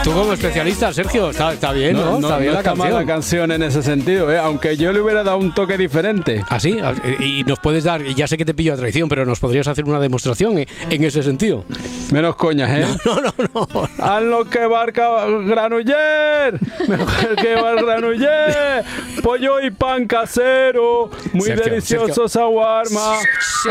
Tú como especialista, Sergio, está bien, ¿no? Está bien no la está canción. mal la canción en ese sentido, aunque yo le hubiera dado un toque diferente. ¿Ah, sí? Y nos puedes dar, ya sé que te pillo a traición, pero nos podrías hacer una demostración en ese sentido. Menos coñas, No. ¡Haz lo que barca Granoller! ¡Mejor que va el Granoller! ¡Pollo y pan casero! ¡Muy Sergio, delicioso shawarma! Sí.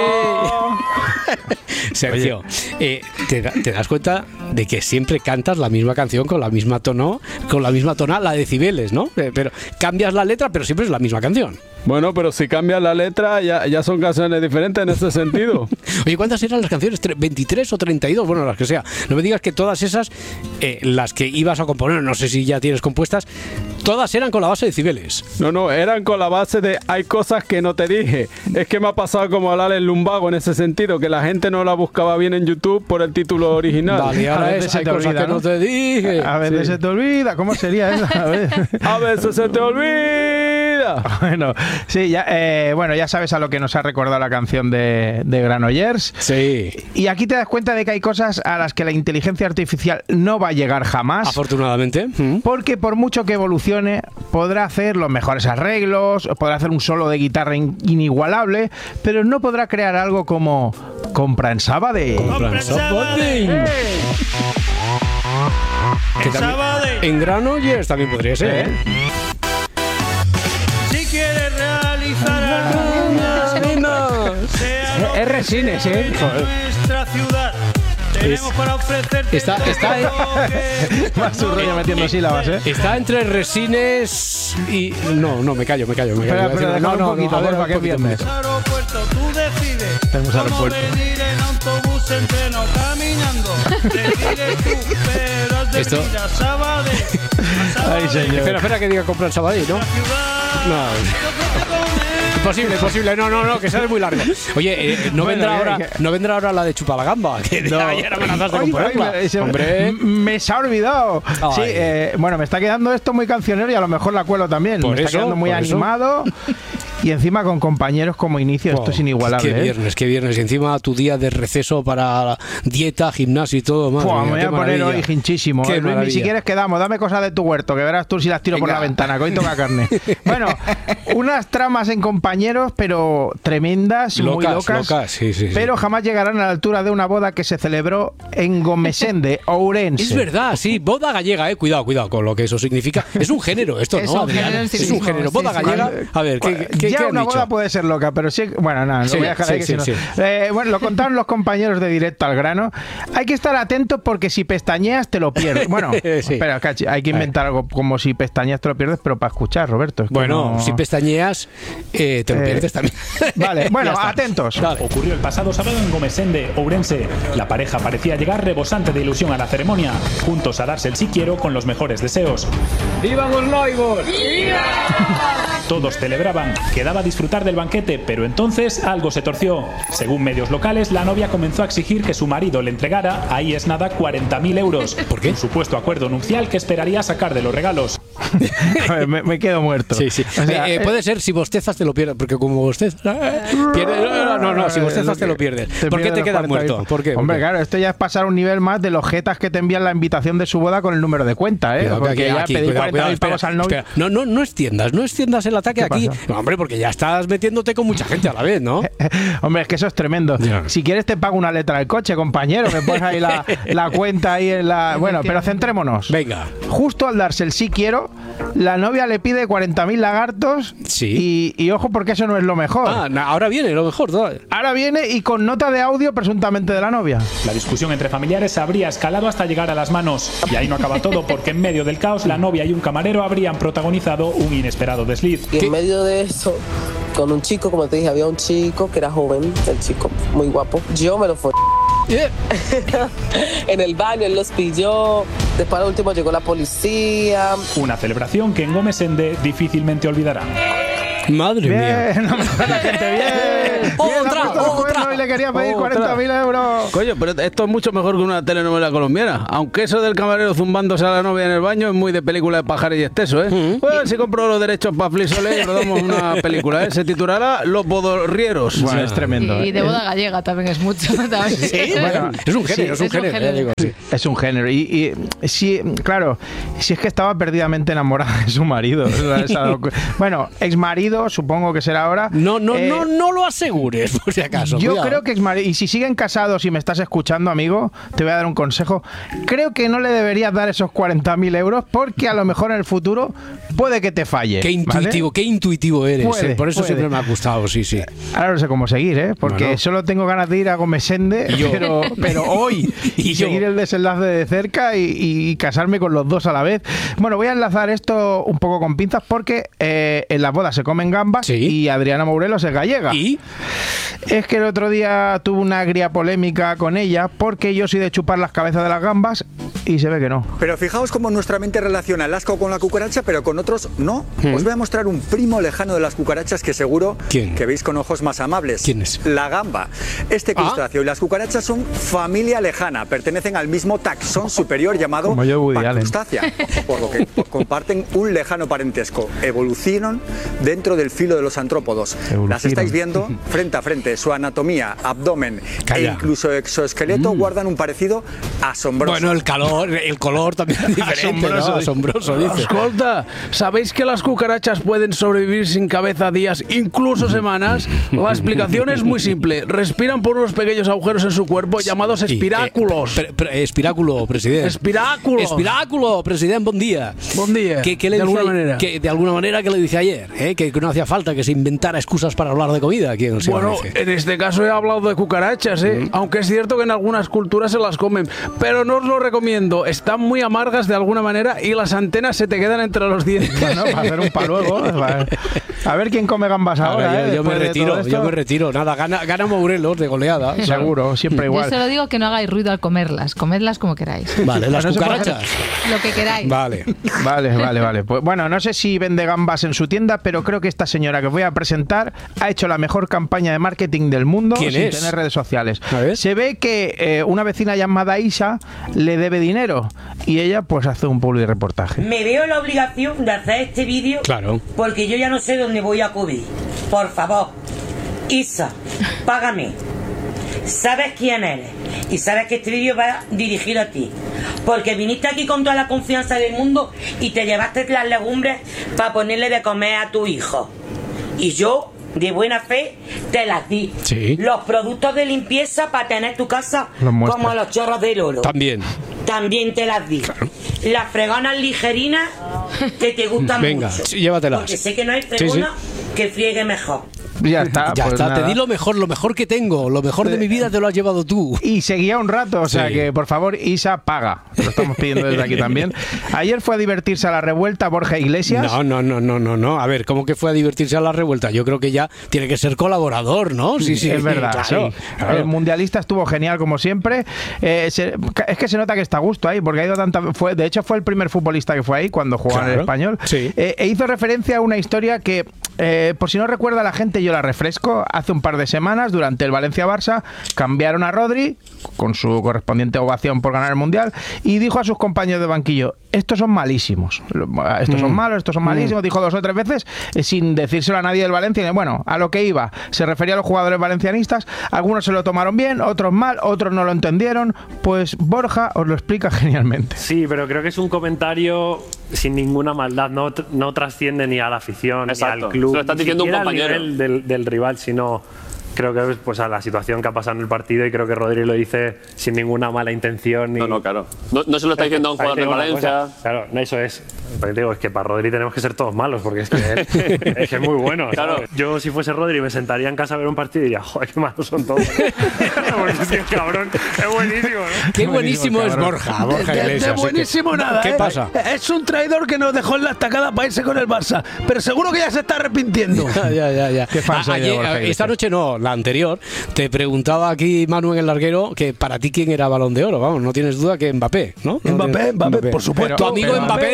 Sergio, ¿te das cuenta de que siempre cantas la misma canción con la misma tonalidad, la decibeles, ¿no? Pero cambias la letra, pero siempre es la misma canción. Bueno, pero si cambias la letra, ya son canciones diferentes en ese sentido. Oye, ¿cuántas eran las canciones? ¿23 o 32? Bueno, las que sea. No me digas que todas esas, las que ibas a componer, no sé si ya tienes compuestas, todas eran con la base de Cibeles. No, eran con la base de hay cosas que no te dije. Es que me ha pasado como a Alex Lumbago en ese sentido, que la gente no la buscaba bien en YouTube por el título original. Vale, ahora es hay cosas que no te dije. A veces se te olvida. ¿Cómo sería eso? A veces se te olvida. Bueno, sí, ya sabes a lo que nos ha recordado la canción de Granollers. Sí. Y aquí te das cuenta de que hay cosas a las que la inteligencia artificial no va a llegar jamás. Afortunadamente. Porque por mucho que evolucione, podrá hacer los mejores arreglos, podrá hacer un solo de guitarra inigualable, pero no podrá crear algo como Compra en Sabadell. Compra en Sabadell. Que también, en Granollers también podría ser, Si quieres realizar algunas Es Resines, nuestra ciudad. Tenemos para ofrecerte está Más su rollo metiendo sílabas, Está entre Resines y... No, me callo. Espera, déjame un poquito, para que viernes. aeropuerto, tú decides. Tenemos aeropuerto. Cómo venir en autobús, en tren o caminando. Decides tú, pero has de Esto- ir a Sabadell. A Sabadell, Ay, señor. Espera que diga comprar Sabadell, ¿no? la ciudad. No. Imposible. No, que sale muy largo. Oye, no vendrá ahora la de Chupalagamba, que ayer amenazaste con ponerla. Hombre. Me se ha olvidado. Ay. Sí, bueno, me está quedando esto muy cancionero y a lo mejor la cuelo también. Por Me está eso, quedando muy por eso. animado. Y encima con compañeros como inicio, esto es inigualable. Qué viernes. Y encima tu día de receso para dieta, gimnasio y todo. Madre Buah, mía, me voy qué a poner maravilla. hoy hinchísimo. Qué Luis, ni maravilla. siquiera quedamos. Dame cosas de tu huerto, que verás tú si las tiro por Venga. la ventana, que hoy toca carne. Bueno, unas tramas en compañeros, pero tremendas, muy locas. Sí. Pero jamás llegarán a la altura de una boda que se celebró en Gomesende, Ourense. Es verdad, sí, boda gallega, cuidado con lo que eso significa. Es un género esto, Es ¿no, un Adrián? género en sí Es un mismo, género, sí, boda sí. gallega. A ver, ¿qué Ya han una dicho? boda puede ser loca, pero sí, bueno, nada, Sí, lo voy a dejar ahí, que sí, si no. sí. Bueno, lo contaron los compañeros de Directo al Grano. Hay que estar atentos porque si pestañeas te lo pierdes. Bueno, Sí. espera, cachi, hay que inventar algo como si pestañeas te lo pierdes, pero para escuchar, Roberto. Es que Bueno, no- si pestañeas, te lo pierdes también. Vale, bueno, Ya está. atentos. Dale. Ocurrió el pasado sábado en Gomesende, Ourense. La pareja parecía llegar rebosante de ilusión a la ceremonia, juntos a darse el sí quiero con los mejores deseos. ¡Viva los laigos! Todos celebraban, quedaba disfrutar del banquete, pero entonces algo se torció. Según medios locales, la novia comenzó a exigir que su marido le entregara, ahí es nada, 40.000 euros. ¿Por qué? Un supuesto acuerdo nupcial que esperaría sacar de los regalos. A ver, me quedo muerto. Sí. O sea, puede ser si bostezas te lo pierdes, porque como bostezas... No, si bostezas te lo pierdes. ¿Por qué pierdes te los quedas 40.000. muerto? ¿Por qué? Hombre, claro, esto ya es pasar un nivel más de los jetas que te envían la invitación de su boda con el número de cuenta, ¿eh? Cuidado, Porque que ya aquí, pedir cuidado, 40.000 pavos al novio. espera. No extiendas el ataque ¿Qué aquí. pasa? No, hombre, porque ya estás metiéndote con mucha gente a la vez, ¿no? Hombre, es que eso es tremendo. Ya. Si quieres te pago una letra del coche, compañero. Me pones ahí la cuenta ahí en la... Bueno, pero centrémonos. Venga. Justo al darse el sí quiero, la novia le pide 40.000 lagartos. Sí. Y ojo, porque eso no es lo mejor. Ahora viene lo mejor todavía. Ahora viene y con nota de audio presuntamente de la novia. La discusión entre familiares habría escalado hasta llegar a las manos. Y ahí no acaba todo, porque en medio del caos, la novia y un camarero habrían protagonizado un inesperado desliz. Y en medio de eso, con un chico, como te dije, había un chico que era joven, el chico muy guapo. Yo me lo fui en el baño, él los pilló. Después al último llegó la policía. Una celebración que en Gomesende difícilmente olvidarán. Madre mía. Bien, la gente bien. Bien, Otra, ha puesto los cuernos y le quería pedir 40.000 euros. Coño, pero esto es mucho mejor que una telenovela colombiana. Aunque eso del camarero zumbándose a la novia en el baño es muy de película de Pajares y Esteso, ¿eh? Bueno, si compro los derechos para Flisole y rodamos una película, ¿eh? Se titulará Los Bodorrieros. Bueno, es tremendo. Y de boda gallega también es mucho. También. Sí, Bueno, es un género, sí, es un género. Digo, sí. Es un género. Y sí, claro, si es que estaba perdidamente enamorada de su marido. Bueno, ex marido, supongo que será ahora. No lo asegures, por si acaso. Yo cuidado. creo que ex marido. Y si siguen casados y me estás escuchando, amigo, te voy a dar un consejo. Creo que no le deberías dar esos 40.000 euros porque a lo mejor en el futuro puede que te falle. Qué intuitivo, ¿vale? qué intuitivo eres. Puede, por eso puede. siempre me ha gustado, sí. Ahora no sé cómo seguir, ¿eh? Porque Bueno. solo tengo ganas de ir a Gomesende, Y yo. pero hoy. Y yo. seguir el desenlace de cerca y casarme con los dos a la vez. Bueno, voy a enlazar esto un poco con pinzas porque en las bodas se comen gambas Sí. y Adriana Morelos es gallega. ¿Y? Es que el otro día tuve una agria polémica con ella porque yo soy de chupar las cabezas de las gambas y se ve que no. Pero fijaos cómo nuestra mente relaciona el asco con la cucaracha, pero con otros no. Os voy a mostrar un primo lejano de las cucarachas que seguro ¿Quién? que veis con ojos más amables. ¿Quién es? La gamba. Este crustáceo y las cucarachas son familia lejana, pertenecen al mismo taxón superior llamado Como yo, Woody Allen. Pacrustácea, por lo que comparten un lejano parentesco. Evolucionan dentro del filo de los antrópodos. Las estáis viendo frente a frente. Su anatomía, abdomen Calla. e incluso exoesqueleto guardan un parecido asombroso. Bueno, el color también es diferente, ¿no? Asombroso, dice. Escolta, ¿sabéis que las cucarachas pueden sobrevivir sin cabeza días, incluso semanas? La explicación es muy simple. Respiran por unos pequeños agujeros en su cuerpo llamados Sí, espiráculos. Espiráculo, presidente. Espiráculos. Espiráculo, presidente, buen día. Buen día. ¿Qué le de dice alguna manera. de alguna manera, ¿qué le dice ayer? Que no hacía falta que se inventara excusas para hablar de comida aquí en el siglo Bueno, XIX. en este caso he hablado de cucarachas, ¿eh? Aunque es cierto que en algunas culturas se las comen, pero no os lo recomiendo. Están muy amargas de alguna manera y las antenas se te quedan entre los dientes. Bueno, para hacer un paluego. A ver quién come gambas A ahora. ver, yo me después de todo esto. retiro. Nada, gana Morelos de goleada. Seguro, siempre Yo igual. solo digo que no hagáis ruido al comerlas. Comedlas como queráis. Vale, las No se puede cucarachas. Lo que queráis. Vale. Vale. Pues, bueno, no sé si vende gambas en su tienda, pero creo que esta señora que os voy a presentar ha hecho la mejor campaña de marketing del mundo ¿Quién sin es? tener redes sociales. A ver. Se ve que una vecina llamada Isa le debe dinero y ella pues hace un publi reportaje. Me veo la obligación de hacer este vídeo Claro. porque yo ya no sé dónde voy a acudir. Por favor, Isa, págame. Sabes quién eres y sabes que este vídeo va dirigido a ti. Porque viniste aquí con toda la confianza del mundo y te llevaste las legumbres para ponerle de comer a tu hijo. Y yo, de buena fe, te las di. Sí. Los productos de limpieza para tener tu casa Los muestras. como los chorros del oro. También. También te las di. Las fregonas ligerinas que te gustan Venga, mucho. sí, llévatelas. Porque sé que no hay Sí, fregona que friegue mejor. Ya está. Ya pues está, nada. te di lo mejor que tengo. Lo mejor de mi vida te lo has llevado tú. Y seguía un rato, o sea Sí. que por favor, Isa, paga. Lo estamos pidiendo desde aquí también. Ayer fue a divertirse a la revuelta Borja Iglesias. No. A ver, ¿cómo que fue a divertirse a la revuelta? Yo creo que ya tiene que ser colaborador, ¿no? Sí, Es verdad. claro, Sí. claro. El mundialista estuvo genial como siempre. Es que se nota que está a gusto ahí, porque ha ido de hecho fue el primer futbolista que fue ahí cuando jugaba en el Claro, Español. sí. E hizo referencia a una historia que, por si no recuerda la gente, yo la refresco. Hace un par de semanas, durante el Valencia-Barça, cambiaron a Rodri con su correspondiente ovación por ganar el mundial y dijo a sus compañeros de banquillo: estos son malísimos, estos son malos, estos son malísimos. Dijo 2 o 3 veces sin decírselo a nadie del Valencia. Bueno, a lo que iba, se refería a los jugadores valencianistas. Algunos se lo tomaron bien, otros mal, otros no lo entendieron. Pues Borja os lo explica genialmente. Sí, pero creo que es un comentario sin ninguna maldad, no trasciende ni a la afición, Exacto. ni al club, Se lo está ni diciendo un siquiera al compañero. nivel del rival, sino creo que pues a la situación que ha pasado en el partido, y creo que Rodri lo dice sin ninguna mala intención. No, claro. No se lo está diciendo a un jugador de Valencia. Claro, no, eso es. Lo que digo es que para Rodri tenemos que ser todos malos, porque es que es que es muy bueno. Claro. ¿sabes? Yo, si fuese Rodri, me sentaría en casa a ver un partido y diría: joder, qué malos son todos. Porque es que el cabrón es buenísimo, ¿no? Qué buenísimo es Borja Iglesias. De buenísimo nada. ¿Qué pasa? Es un traidor que nos dejó en la estacada para irse con el Barça. Pero seguro que ya se está arrepintiendo. Ya. Qué fan soy de Ayer, Borja Iglesias. esta noche no, la anterior, te preguntaba aquí Manu en el larguero que para ti quién era Balón de Oro. Vamos, no tienes duda que Mbappé, ¿no? Mbappé, por supuesto. Tu amigo Pero Mbappé de toda la vida.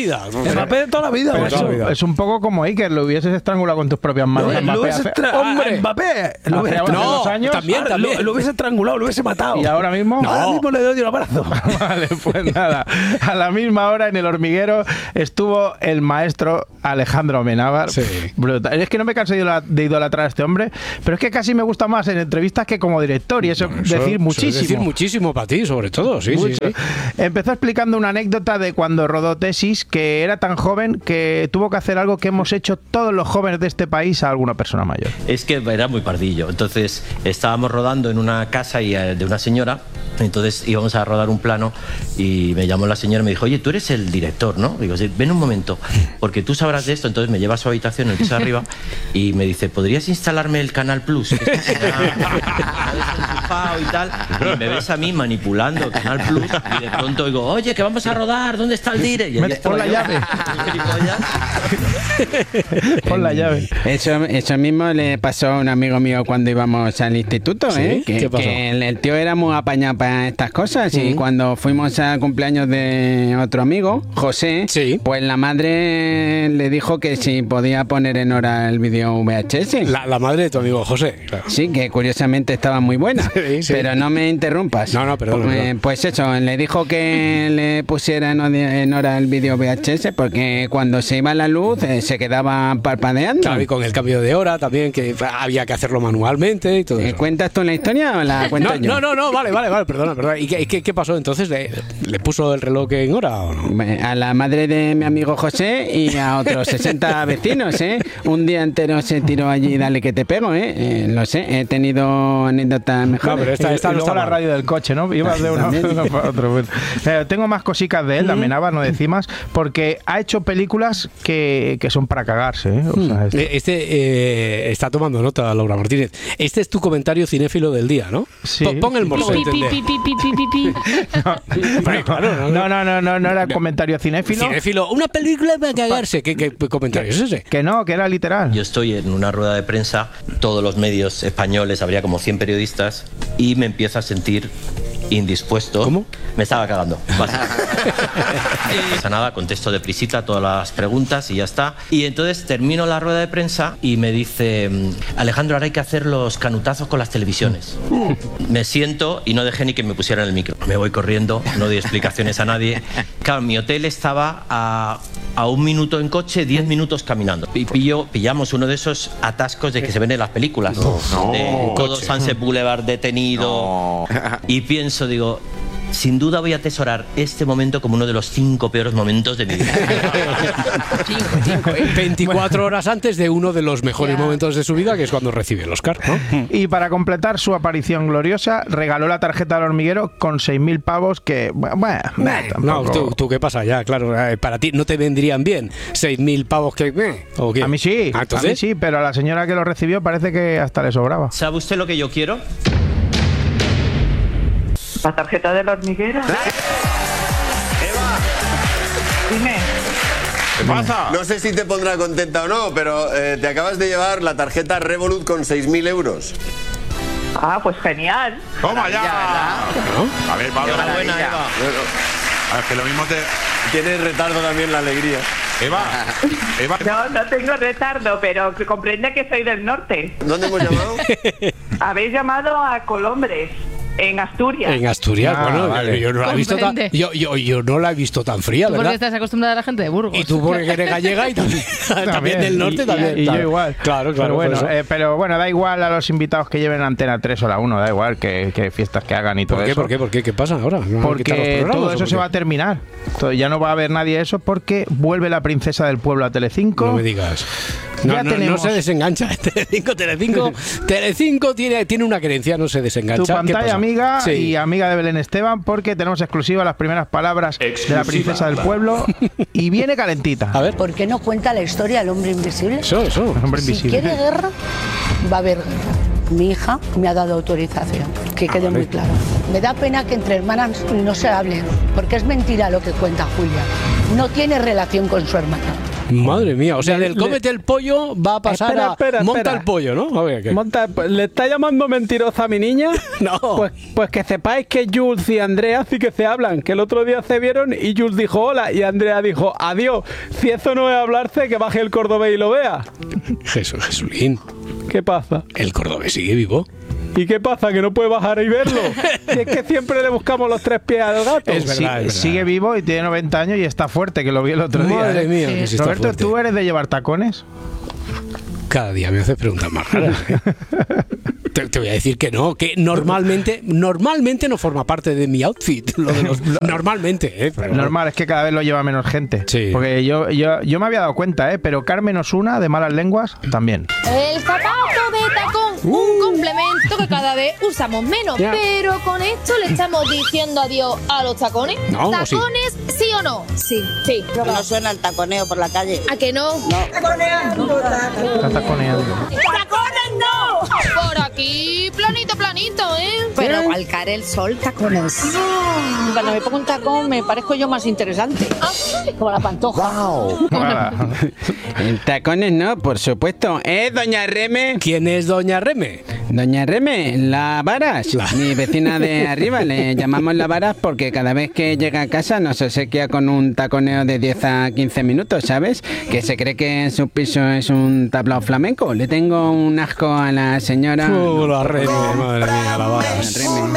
vida. Mbappé de toda la vida. Pero macho. es un poco como Iker, lo hubieses estrangulado con tus propias manos. Hombre, Mbappé. Lo hubiese, hace 2 años. También. Lo hubiese estrangulado, lo hubiese matado. ¿Y ahora mismo? No. Ahora mismo le doy un abrazo. Vale, pues nada. A la misma hora en El Hormiguero estuvo el maestro Alejandro Amenábar. Sí. Brutal. Es que no me canso de idolatrar a este hombre, pero es que casi me gusta más en entrevistas que como director, y eso decir muchísimo. Decir muchísimo para ti, sobre todo, sí. Empezó explicando una anécdota de cuando rodó Tesis, que era tan joven que tuvo que hacer algo que hemos hecho todos los jóvenes de este país a alguna persona mayor. Es que era muy pardillo. Entonces estábamos rodando en una casa de una señora. Entonces íbamos a rodar un plano y me llamó la señora y me dijo: oye, tú eres el director, ¿no? Digo: sí, ven un momento, porque tú sabrás de esto. Entonces me lleva a su habitación en el piso de arriba y me dice: ¿podrías instalarme el Canal Plus? Que y tal. Y me ves a mí manipulando Canal Plus y de pronto digo: oye, que vamos a rodar, ¿dónde está el dire? Y pon la llave. Pon la llave. Eso mismo le pasó a un amigo mío cuando íbamos al instituto, ¿eh? ¿Qué pasó? Que el tío era muy apañado para estas cosas, y cuando fuimos al cumpleaños de otro amigo, José, pues la madre le dijo que si podía poner en hora el vídeo VHS. La madre de tu amigo José, claro. Sí, que curiosamente estaba muy buena. Sí. Pero no me interrumpas. No, perdón. Pues eso, le dijo que le pusiera en hora el vídeo VHS, porque cuando se iba la luz se quedaba parpadeando. Claro, y con el cambio de hora también, que había que hacerlo manualmente y todo eso. ¿Cuentas tú la historia o la cuento yo? No, vale, perdona. ¿Y qué pasó entonces? ¿Le puso el reloj en hora o no? A la madre de mi amigo José y a otros 60 vecinos, ¿eh? Un día entero se tiró allí, dale que te pego, ¿eh? Lo sé, he tenido anécdotas mejores. No, pero esta no está la radio del coche, ¿no? Ibas de uno para otro. Tengo más cositas de él, de Amenábar, no decimos, porque ha hecho películas que son para cagarse, ¿eh? O sea, está tomando nota, Laura Martínez. Este es tu comentario cinéfilo del día, ¿no? Sí. Pon el morse. No era comentario cinéfilo. Cinéfilo, una película para cagarse. ¿Qué comentario es ese? Que era literal. Yo estoy en una rueda de prensa, todos los medios españoles, habría como 100 periodistas, y me empiezo a sentir indispuesto. ¿Cómo? Me estaba cagando. No pasa nada, contesto deprisita todas las preguntas y ya está. Y entonces termino la rueda de prensa y me dice: Alejandro, ahora hay que hacer los canutazos con las televisiones. Me siento y no dejé ni que me pusieran el micro. Me voy corriendo, no di explicaciones a nadie. Claro, mi hotel estaba a 1 minuto en coche, 10 minutos caminando. Y pillamos uno de esos atascos de que se ven en las películas. De todo Sunset Boulevard detenido. Y pienso, digo, sin duda voy a atesorar este momento como uno de los 5 peores momentos de mi vida. 24 horas antes de uno de los mejores momentos de su vida, que es cuando recibe el Oscar, ¿no? Y para completar su aparición gloriosa, regaló la tarjeta del Hormiguero con 6.000 pavos que... No, tú qué pasa ya, claro. Para ti no te vendrían bien 6.000 pavos que... ¿o qué? A mí sí, ¿entonces? a mí sí, pero a la señora que lo recibió parece que hasta le sobraba. ¿Sabe usted lo que yo quiero? ¿La tarjeta del Hormiguero? ¡Eva! Dime. ¿Qué pasa? No sé si te pondrá contenta o no, pero te acabas de llevar la tarjeta Revolut con 6.000 euros. Ah, pues genial. ¡Toma ya! A ver, Pablo. Enhorabuena, Eva. Es que lo mismo te... Tienes retardo también la alegría. Eva. No tengo retardo, pero comprende que soy del norte. ¿Dónde hemos llamado? Habéis llamado a Colombres. En Asturias. En Asturias, bueno, vale. Yo no la he visto tan, yo no la he visto tan fría, ¿verdad? Porque estás acostumbrada a la gente de Burgos. Y tú porque eres gallega y también del norte también. Y yo igual. Claro. Pero bueno, da igual a los invitados que lleven Antena 3 o la 1, da igual que fiestas que hagan y todo eso. ¿Por qué? ¿Qué pasa ahora? Porque todo eso se va a terminar. Ya no va a haber nadie eso porque vuelve la princesa del pueblo a Telecinco. No me digas. No se desengancha. Telecinco tiene una creencia, no se desengancha. Tu pantalla amiga y amiga de Belén Esteban, porque tenemos exclusiva las primeras palabras de la princesa del pueblo y viene calentita. A ver. ¿Por qué no cuenta la historia del hombre invisible? Eso. El hombre invisible. Si quiere guerra, va a haber guerra. Mi hija me ha dado autorización, que quede muy claro. Me da pena que entre hermanas no se hablen, porque es mentira lo que cuenta Julia. No tiene relación con su hermana. Madre mía, o sea, del cómete el pollo va a pasar Espera, monta el pollo, ¿no? A ver, ¿qué? ¿Le está llamando mentirosa a mi niña? No. Pues que sepáis que Jules y Andrea sí que se hablan, que el otro día se vieron y Jules dijo hola y Andrea dijo adiós. Si eso no es hablarse, que baje el cordobés y lo vea. Jesulín. ¿Qué pasa? El cordobés sigue vivo. ¿Y qué pasa? ¿Que no puede bajar y verlo? Si es que siempre le buscamos los 3 pies al gato. Es verdad. Sigue vivo y tiene 90 años y está fuerte, que lo vi el otro día. Madre mía, que sí está Roberto, fuerte. ¿tú eres de llevar tacones? Cada día me haces preguntas más raras. Te voy a decir que no, que normalmente no forma parte de mi outfit. Lo de los, normalmente, pero Normal, es que cada vez lo lleva menos gente. Sí. Porque yo me había dado cuenta, pero Carmen Osuna, de Malas Lenguas, también. El zapato de tacón, un complemento que cada vez usamos menos. Ya. Pero con esto le estamos diciendo adiós a los tacones. No, ¿Tacones sí o no? Sí. Sí. No suena el taconeo por la calle. ¿A que no? Está taconeando. ¡Tacones no! Por aquí, planito, ¿eh? Pero al caer el sol, tacones. Cuando me pongo un tacón me parezco yo más interesante. Como la pantoja. En tacones no, por supuesto. Doña Reme. ¿Quién es Doña Reme? Doña Reme, la Varas. Mi vecina de arriba. Le llamamos la Varas porque cada vez que llega a casa nos obsequia con un taconeo de 10 a 15 minutos, ¿sabes? Que se cree que su piso es un tablao flamenco. Le tengo un asco a la señora. La Reme, madre mía, la Varas.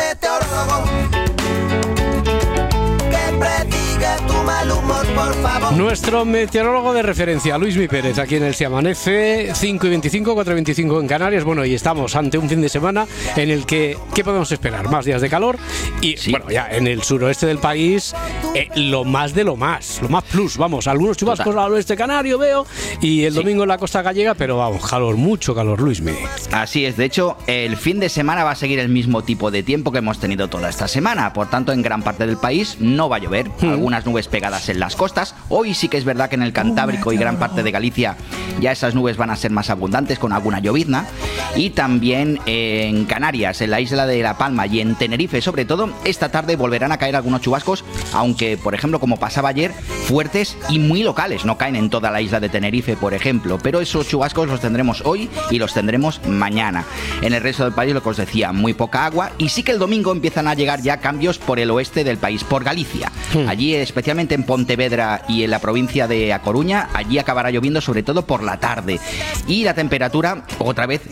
Nuestro meteorólogo de referencia, Luismi Pérez, aquí en el Se Amanece, 5 y 25, 4 y 25 en Canarias. Bueno, y estamos ante un fin de semana en el que, ¿qué podemos esperar? Más días de calor y, bueno, ya en el suroeste del país, lo más de lo más plus, vamos, algunos chubascos al oeste canario veo, y el domingo en la costa gallega, pero vamos, calor, mucho calor, Luismi. Así es, de hecho, el fin de semana va a seguir el mismo tipo de tiempo que hemos tenido toda esta semana, por tanto, en gran parte del país no va a llover, algunas nubes pegadas en las costas. Hoy sí que es verdad que en el Cantábrico y gran parte de Galicia ya esas nubes van a ser más abundantes con alguna llovizna, y también en Canarias, en la isla de La Palma y en Tenerife sobre todo, esta tarde volverán a caer algunos chubascos, aunque por ejemplo, como pasaba ayer, fuertes y muy locales, no caen en toda la isla de Tenerife por ejemplo, pero esos chubascos los tendremos hoy y los tendremos mañana. En el resto del país, lo que os decía, muy poca agua, y sí que el domingo empiezan a llegar ya cambios por el oeste del país, por Galicia. Allí, especialmente en Pontevedra y en la provincia de A Coruña, allí acabará lloviendo sobre todo por la tarde. Y la temperatura, otra vez,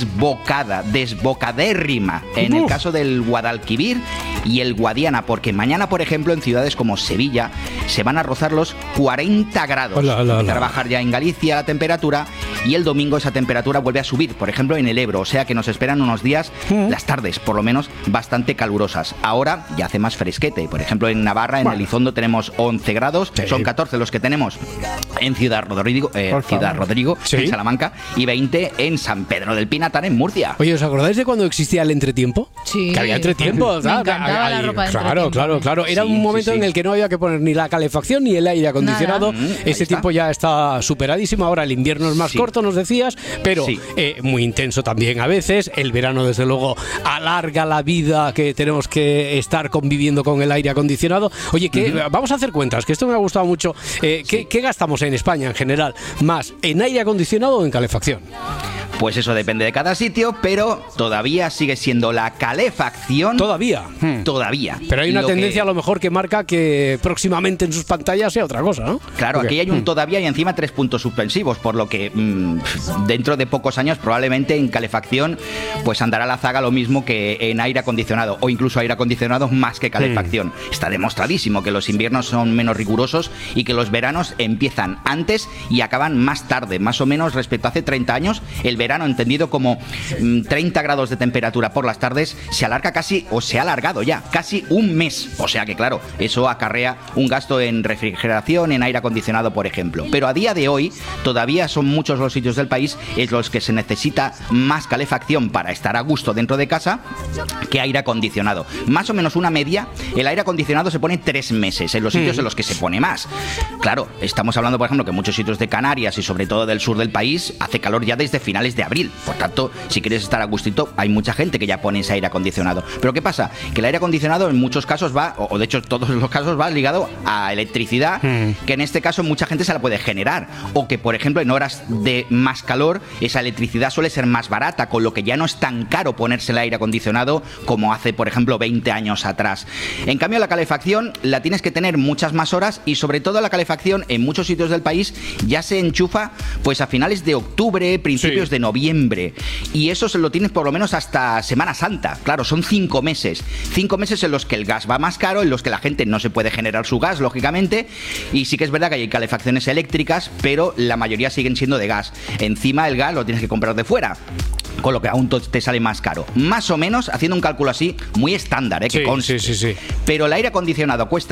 desbocadérrima en el caso del Guadalquivir y el Guadiana, porque mañana, por ejemplo, en ciudades como Sevilla, se van a rozar los 40 grados. Empezar a bajar ya en Galicia la temperatura, y el domingo esa temperatura vuelve a subir, por ejemplo, en el Ebro, o sea que nos esperan unos días, las tardes, por lo menos, bastante calurosas. Ahora ya hace más fresquete, por ejemplo, en Navarra, en Elizondo tenemos 11 grados, son 14 los que tenemos en Ciudad Rodrigo, en Salamanca, y 20 en San Pedro del Pinatar, en Murcia. Oye, ¿os acordáis de cuando existía el entretiempo? Sí. Que había entretiempo. Me encantaba la ropa de entretiempo. Claro. Era un momento en el que no había que poner ni la calefacción ni el aire acondicionado. Ese tiempo ya está superadísimo. Ahora el invierno es más corto, nos decías, pero muy intenso también a veces. El verano, desde luego, alarga la vida que tenemos que estar conviviendo con el aire acondicionado. Oye, vamos a hacer cuentas, que esto me ha gustado mucho. ¿Qué gastamos en España en general? ¿Más en aire acondicionado o en calefacción? Pues eso depende de cada sitio, pero todavía sigue siendo la calefacción. ¿Todavía? Todavía. Pero hay una tendencia a lo mejor que marca que próximamente en sus pantallas sea otra cosa, ¿no? Claro, aquí hay un todavía y encima 3 puntos suspensivos, por lo que dentro de pocos años probablemente en calefacción pues andará la zaga lo mismo que en aire acondicionado, o incluso aire acondicionado más que calefacción. Está demostradísimo que los inviernos son menos rigurosos y que los veranos empiezan antes y acaban más tarde, más o menos respecto a hace 30 años. El verano, entendido como 30 grados de temperatura por las tardes, se alarga casi, o se ha alargado ya, casi un mes. O sea que claro, eso acarrea un gasto en refrigeración, en aire acondicionado, por ejemplo. Pero a día de hoy, todavía son muchos los sitios del país en los que se necesita más calefacción para estar a gusto dentro de casa que aire acondicionado. Más o menos una media, el aire acondicionado se pone 3 meses en los sitios en los que se pone más. Claro, estamos hablando, por ejemplo, que en muchos sitios de Canarias y sobre todo del sur del país hace calor ya desde finales mes de abril. Por tanto, si quieres estar a gustito, hay mucha gente que ya pone ese aire acondicionado. Pero ¿qué pasa? Que el aire acondicionado en muchos casos va, o de hecho todos los casos va ligado a electricidad, que en este caso mucha gente se la puede generar. O que, por ejemplo, en horas de más calor, esa electricidad suele ser más barata, con lo que ya no es tan caro ponerse el aire acondicionado como hace, por ejemplo, 20 años atrás. En cambio, la calefacción la tienes que tener muchas más horas y sobre todo la calefacción en muchos sitios del país ya se enchufa pues a finales de octubre, principios de noviembre. Y eso se lo tienes por lo menos hasta Semana Santa. Claro, son 5 meses. 5 meses en los que el gas va más caro, en los que la gente no se puede generar su gas, lógicamente. Y sí que es verdad que hay calefacciones eléctricas, pero la mayoría siguen siendo de gas. Encima el gas lo tienes que comprar de fuera, con lo que aún te sale más caro. Más o menos, haciendo un cálculo así, muy estándar, que conste. Pero el aire acondicionado cuesta